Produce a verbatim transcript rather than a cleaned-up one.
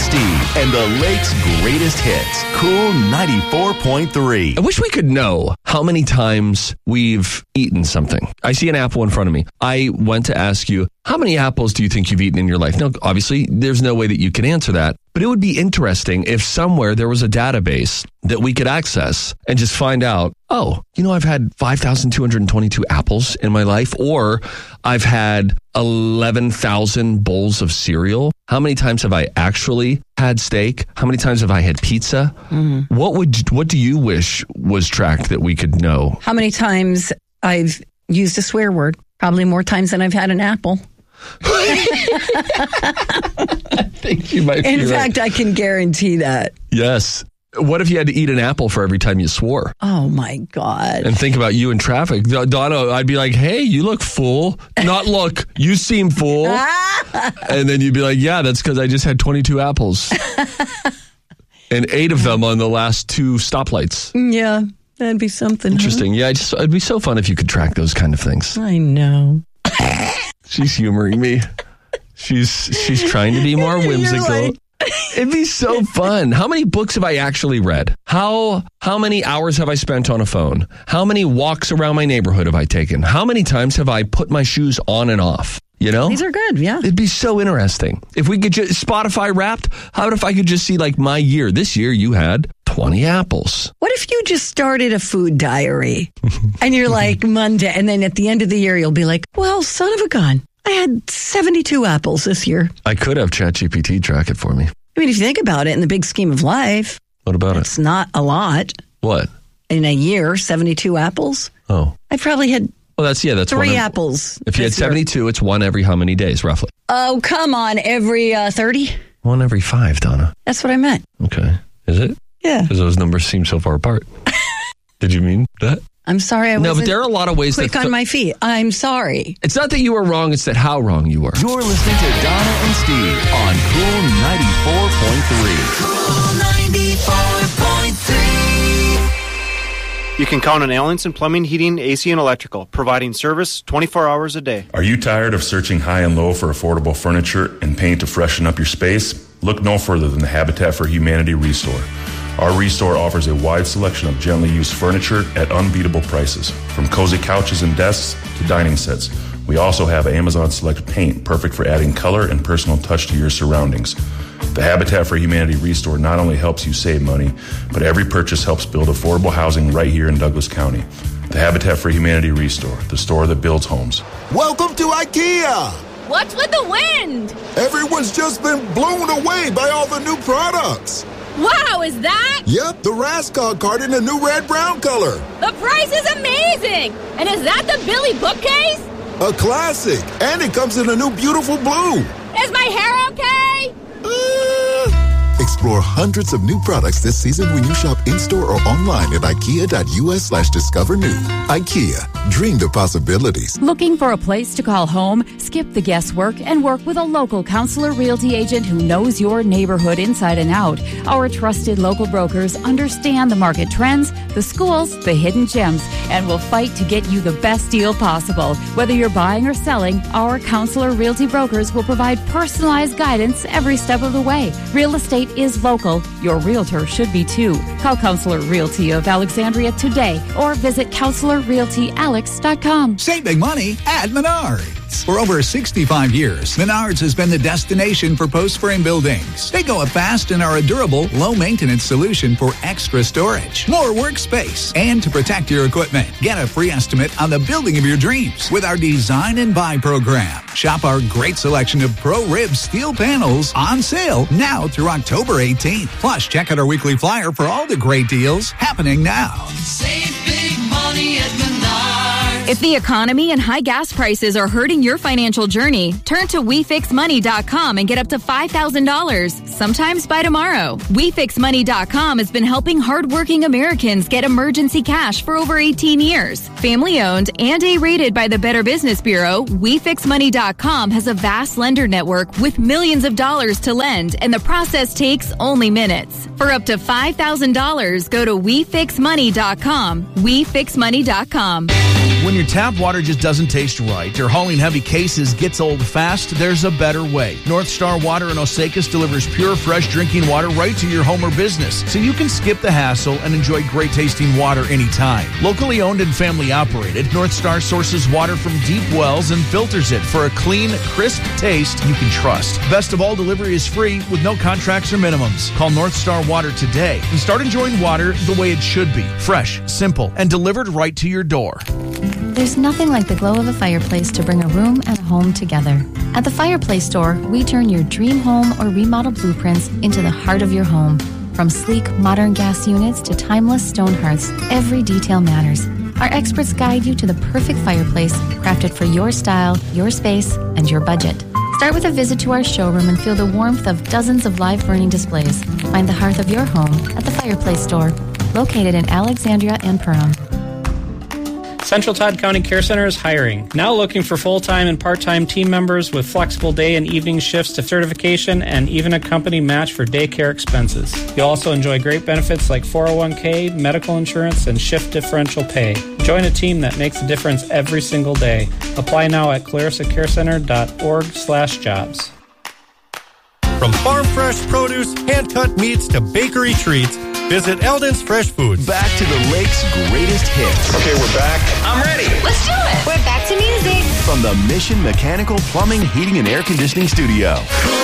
Steve and the Lake's greatest hits. Cool ninety-four point three. I wish we could know how many times we've eaten something. I see an apple in front of me. I went to ask you, how many apples do you think you've eaten in your life? Now, obviously, there's no way that you can answer that, but it would be interesting if somewhere there was a database that we could access and just find out, oh, you know, I've had five thousand two hundred twenty-two apples in my life, or I've had eleven thousand bowls of cereal. How many times have I actually had steak? How many times have I had pizza? Mm-hmm. What would what do you wish was tracked that we could know? How many times I've used a swear word? Probably more times than I've had an apple. I think you might be In right. fact, I can guarantee that. Yes. What if you had to eat an apple for every time you swore? Oh, my God. And think about you in traffic. Donna, I'd be like, hey, you look full. Not look, you seem full. And then you'd be like, yeah, that's because I just had twenty-two apples. And eight of them on the last two stoplights. Yeah, that'd be something. Interesting. Huh? Yeah, I just, it'd be so fun if you could track those kind of things. I know. She's humoring me. She's she's trying to be more whimsical. Like... It'd be so fun. How many books have I actually read? How how many hours have I spent on a phone? How many walks around my neighborhood have I taken? How many times have I put my shoes on and off? You know? These are good, yeah. It'd be so interesting. If we could just, Spotify Wrapped, how about if I could just see like my year? This year you had twenty apples. What if you just started a food diary and you're like Monday, and then at the end of the year you'll be like, well, son of a gun, I had seventy-two apples this year. I could have ChatGPT track it for me. I mean, if you think about it in the big scheme of life. What about it? It's not a lot. What? In a year, seventy-two apples. Oh. I probably had well, that's, yeah, that's three one apples. If you had seventy-two, year. It's one every how many days, roughly? Oh, come on. Every uh, thirty? One every five, Donna. That's what I meant. Okay. Is it? Yeah. Because those numbers seem so far apart. Did you mean that? I'm sorry. I wasn't No, but there are a lot of ways quick that... on my feet. I'm sorry. It's not that you were wrong. It's that how wrong you were. You're listening to Donna and Steve on Cool ninety-four point three. Cool ninety-four point three. You can count on Allenson Plumbing, Heating, A C, and Electrical, providing service twenty-four hours a day. Are you tired of searching high and low for affordable furniture and paint to freshen up your space? Look no further than the Habitat for Humanity Restore. Our Restore offers a wide selection of gently used furniture at unbeatable prices, from cozy couches and desks to dining sets. We also have Amazon Select paint, perfect for adding color and personal touch to your surroundings. The Habitat for Humanity Restore not only helps you save money, but every purchase helps build affordable housing right here in Douglas County. The Habitat for Humanity Restore, the store that builds homes. Welcome to IKEA! What's with the wind? Everyone's just been blown away by all the new products. Wow, is that? Yep, the Raskog cart in the new red-brown color. The price is amazing! And is that the Billy bookcase? A classic, and it comes in a new beautiful blue. Is my hair okay? Uh... Explore hundreds of new products this season when you shop in-store or online at ikea.us slash discover new. IKEA, dream the possibilities. Looking for a place to call home? Skip the guesswork and work with a local Counselor Realty agent who knows your neighborhood inside and out. Our trusted local brokers understand the market trends, the schools, the hidden gems, and will fight to get you the best deal possible. Whether you're buying or selling, our Counselor Realty brokers will provide personalized guidance every step of the way. Real estate is local. Your realtor should be too. Call Counselor Realty of Alexandria today or visit counselor realty alex dot com. Save big money at Menards. For over sixty-five years, Menards has been the destination for post-frame buildings. They go up fast and are a durable, low-maintenance solution for extra storage, more workspace, and to protect your equipment. Get a free estimate on the building of your dreams with our Design and Buy program. Shop our great selection of Pro-Rib steel panels on sale now through October eighteenth. Plus, check out our weekly flyer for all the great deals happening now. Save big money at Menards. If the economy and high gas prices are hurting your financial journey, turn to we fix money dot com and get up to five thousand dollars, sometimes by tomorrow. we fix money dot com has been helping hardworking Americans get emergency cash for over eighteen years. Family owned and A-rated by the Better Business Bureau, we fix money dot com has a vast lender network with millions of dollars to lend, and the process takes only minutes. For up to five thousand dollars, go to we fix money dot com. we fix money dot com. When your tap water just doesn't taste right or hauling heavy cases gets old fast, there's a better way. North Star Water in Osakis delivers pure, fresh drinking water right to your home or business, so you can skip the hassle and enjoy great tasting water anytime. Locally owned and family operated, North Star sources water from deep wells and filters it for a clean, crisp taste you can trust. Best of all, delivery is free with no contracts or minimums. Call North Star Water today and start enjoying water the way it should be. Fresh, simple, and delivered right to your door. There's nothing like the glow of a fireplace to bring a room and a home together. At the Fireplace Store, we turn your dream home or remodel blueprints into the heart of your home. From sleek, modern gas units to timeless stone hearths, every detail matters. Our experts guide you to the perfect fireplace, crafted for your style, your space, and your budget. Start with a visit to our showroom and feel the warmth of dozens of live burning displays. Find the hearth of your home at the Fireplace Store, located in Alexandria and Perham. Central Todd County Care Center is hiring. Now looking for full-time and part-time team members with flexible day and evening shifts to certification and even a company match for daycare expenses. You'll also enjoy great benefits like four oh one k, medical insurance, and shift differential pay. Join a team that makes a difference every single day. Apply now at clarissa care center dot org slash jobs. From farm fresh produce, hand-cut meats to bakery treats, visit Eldon's Fresh Foods. Back to the Lake's greatest hits. Okay, we're back. I'm ready. Let's do it. We're back to music. From the Mission Mechanical Plumbing, Heating, and Air Conditioning Studio. Cool